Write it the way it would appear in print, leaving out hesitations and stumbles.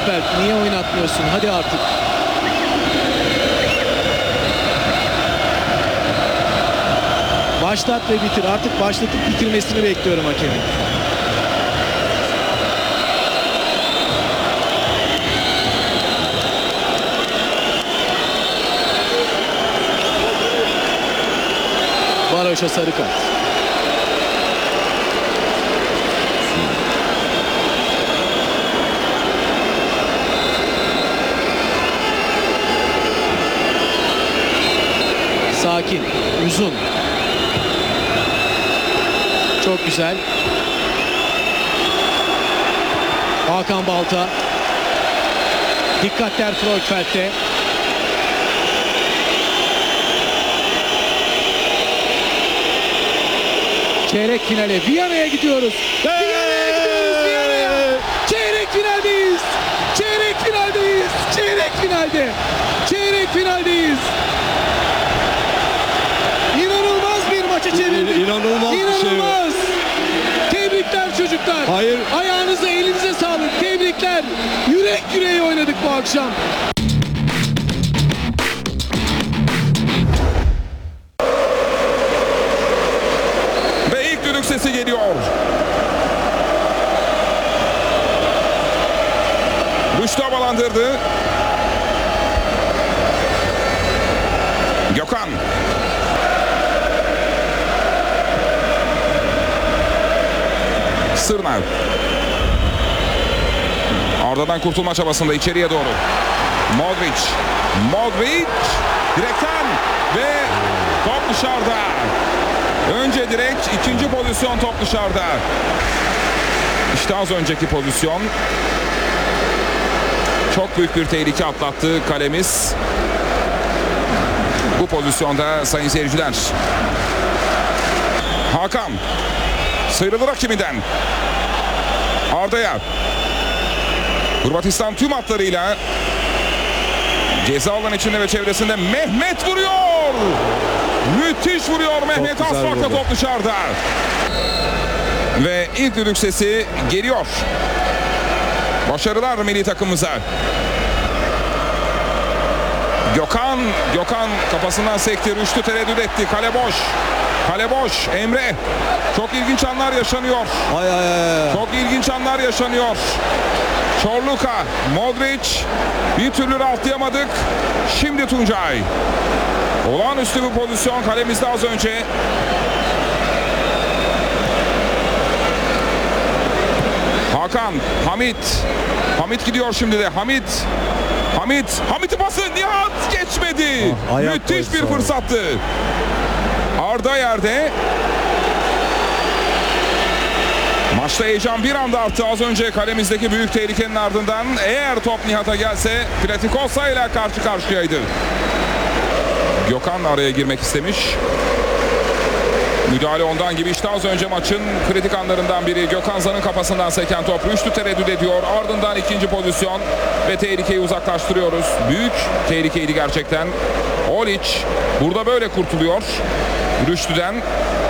Alpberk, niye oynatmıyorsun? Hadi artık. Başlat ve bitir. Artık başlatıp bitirmesini bekliyorum hakemin. Baroş'a sarı kart. Sakin, uzun. Çok güzel. Hakan Balta. Dikkatler Freudfeld'de. Çeyrek finale Viyana'ya gidiyoruz. Viyana'ya gidiyoruz, Viyana'ya. Çeyrek finaldeyiz. Çeyrek finaldeyiz. Çeyrek finalde. Çeyrek finaldeyiz. İnanılmaz bir maçı çevirdik. İnanılmaz bir şey. İnanılmaz. Tebrikler çocuklar. Hayır. Ayağınıza, elinize sağlık. Tebrikler. Yürek yüreğe oynadık bu akşam. Ve ilk düdük sesi geliyor. Rüştü havalandırdı. Gökhan. Sırnav. Arda'dan kurtulma çabasında içeriye doğru. Modric. Modric. Direkten ve top dışarıda. Önce direk, ikinci pozisyon top dışarıda. İşte az önceki pozisyon. Çok büyük bir tehlike atlattı kalemiz. Bu pozisyonda sayın seyirciler. Hakan. Sıyrılır rakibinden. Arda'ya. Hırvatistan tüm hatlarıyla ceza alanı içinde ve çevresinde Mehmet vuruyor. Müthiş vuruyor Mehmet, az farkla top dışarıda. Ve ilk düdük sesi geliyor. Başarılar milli takımımıza. Gökhan kafasından sekti. Rüştü tereddüt etti. Kale boş. Kale boş. Emre. Çok ilginç anlar yaşanıyor. Çok ilginç anlar yaşanıyor. Çorluka, Modric. Bir türlü rahatlayamadık. Şimdi Tuncay. Olağanüstü bir pozisyon kalemizde az önce. Hakan, Hamit gidiyor şimdi de. Hamit'in pası Nihat geçmedi. Müthiş bir fırsattı. Arda yerde. Maçta heyecan bir anda arttı az önce kalemizdeki büyük tehlikenin ardından. Eğer top Nihat'a gelse Platikosa ile karşı karşıyaydı. Gökhan araya girmek istemiş. Müdahale ondan gibi. İşte az önce maçın kritik anlarından biri. Gökhan Zan'ın kafasından seken top. Rüştü tereddüt ediyor. Ardından ikinci pozisyon ve tehlikeyi uzaklaştırıyoruz. Büyük tehlikeydi gerçekten. Olic burada böyle kurtuluyor Rüştü'den.